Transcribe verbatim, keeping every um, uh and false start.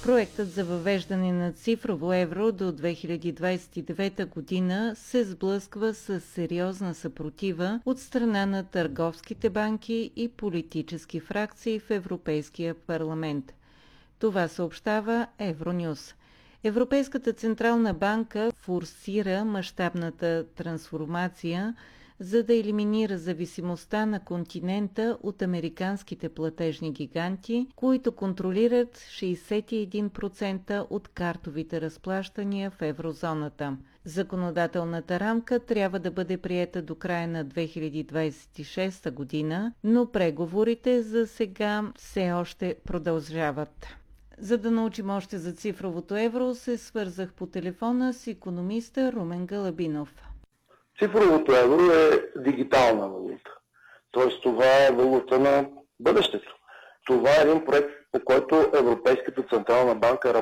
Проектът за въвеждане на цифрово евро до две хиляди двадесет и девета година се сблъсква с сериозна съпротива от страна на търговските банки и политически фракции в Европейския парламент. Това съобщава Евронюс. Европейската централна банка форсира мащабната трансформация, за да елиминира зависимостта на континента от американските платежни гиганти, които контролират шейсет и един процента от картовите разплащания в еврозоната. Законодателната рамка трябва да бъде приета до края на две хиляди двадесет и шеста година, но преговорите за сега все още продължават. За да научим още за цифровото евро, се свързах по телефона с икономиста Румен Галабинов. Цифровото евро е дигитална валута. Т.е. това е валута на бъдещето. Това е един проект, по който Европейската централна банка